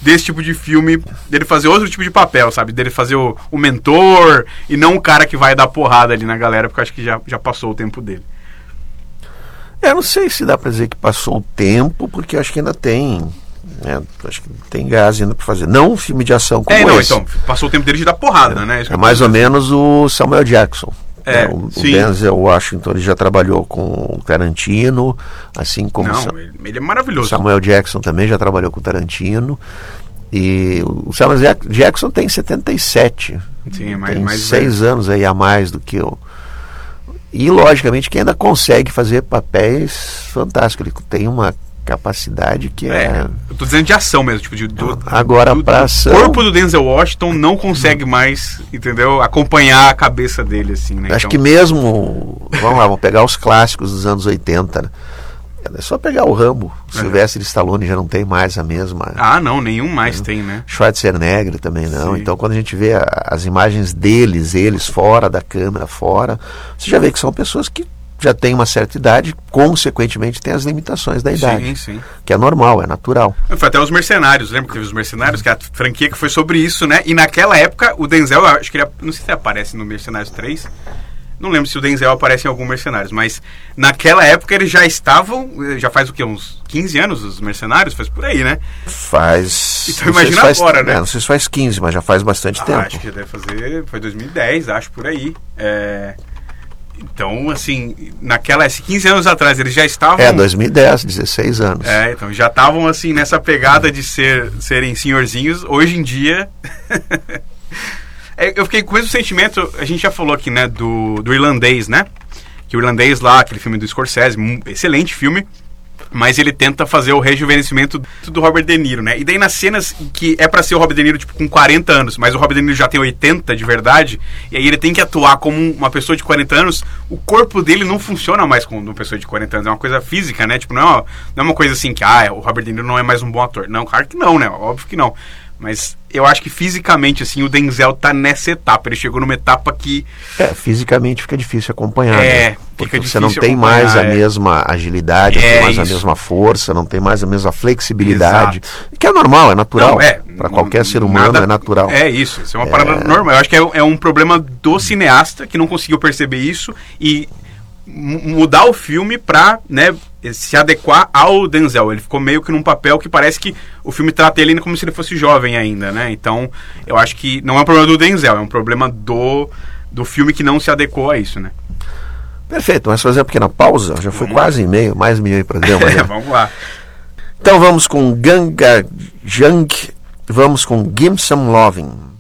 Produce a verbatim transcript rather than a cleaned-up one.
desse tipo de filme, dele fazer outro tipo de papel, sabe? Dele fazer o, o mentor e não o cara que vai dar porrada ali na galera, porque eu acho que já, já passou o tempo dele. É, não sei se dá pra dizer que passou o tempo, porque acho que ainda tem... É, acho que tem gás ainda pra fazer. Não um filme de ação como é, não, esse. Então, passou o tempo dele de dar porrada, é, né? É mais ou menos o Samuel Jackson. É, é, o, o sim. Denzel Washington, ele já trabalhou com o Tarantino, assim como não, Sa- ele, ele é maravilhoso. Samuel Jackson também já trabalhou com o Tarantino. E o Samuel Jackson tem setenta e sete. Sim, é mais, tem mais seis velho. anos aí a mais do que eu. E logicamente que ainda consegue fazer papéis fantásticos. Ele tem uma capacidade que é, É, eu tô dizendo de ação mesmo, tipo, de, do, agora do, pra do ação, corpo do Denzel Washington não consegue mais, entendeu? Acompanhar a cabeça dele, assim, né? acho Então, que mesmo, vamos lá, vamos pegar os clássicos dos anos oitenta, né? É só pegar o Rambo. O É. Sylvester Stallone já não tem mais a mesma. Ah, não, nenhum mais tem, né? Schwarzenegger também não. Sim. Então quando a gente vê a, as imagens deles, eles fora da câmera, fora, você já vê que são pessoas que já têm uma certa idade, consequentemente tem as limitações da idade. Sim, sim. Que é normal, é natural. Foi até os Mercenários, lembra que teve os Mercenários, que é a franquia que foi sobre isso, né? E naquela época, o Denzel, eu acho que ele, não sei se ele aparece no Mercenários três, não lembro se o Denzel aparece em algum Mercenários, mas naquela época eles já estavam, já faz o quê? Uns quinze anos os Mercenários? Faz por aí, né? Faz... Então não sei imagina se faz- agora, né? é, não sei se faz quinze, mas já faz bastante Ah, tempo. acho que já deve fazer, foi dois mil e dez, acho, por aí. É, então, assim, naquela, esses quinze anos atrás, eles já estavam... É, dois mil e dez, dezesseis anos. É, então já estavam assim nessa pegada de ser, serem senhorzinhos. Hoje em dia é, eu fiquei com o mesmo sentimento. A gente já falou aqui, né, do, do Irlandês, né? Que o Irlandês lá, aquele filme do Scorsese, um excelente filme, mas ele tenta fazer o rejuvenescimento do Robert De Niro, né? E daí nas cenas que é pra ser o Robert De Niro tipo com quarenta anos, mas o Robert De Niro já tem oitenta de verdade, e aí ele tem que atuar como uma pessoa de quarenta anos, o corpo dele não funciona mais como uma pessoa de quarenta anos, é uma coisa física, né? Tipo, não é uma, não é uma coisa assim que, ah, o Robert De Niro não é mais um bom ator. Não, claro que não, né? Óbvio que não. Mas eu acho que fisicamente, assim, o Denzel tá nessa etapa. Ele chegou numa etapa que... É, fisicamente fica difícil acompanhar, É, né? fica Porque você não difícil tem mais a acompanhar, é. mesma agilidade, não É, tem mais a isso. mesma força, não tem mais a mesma flexibilidade. Exato. Que é normal, é natural. Não, é, Para não- qualquer ser humano nada- é natural. É isso, isso é uma parada normal. Eu acho que é, é um problema do cineasta que não conseguiu perceber isso e mu- mudar o filme pra, né, se adequar ao Denzel. Ele ficou meio que num papel que parece que o filme trata ele como se ele fosse jovem ainda, né? Então, eu acho que não é um problema do Denzel, é um problema do, do filme que não se adequou a isso, né? Perfeito, vamos fazer uma pequena pausa. Já foi Vamos lá. quase em meio, mais meio em programa. É, né? vamos lá. Então vamos com Ganga Jung, vamos com Give Some Loving.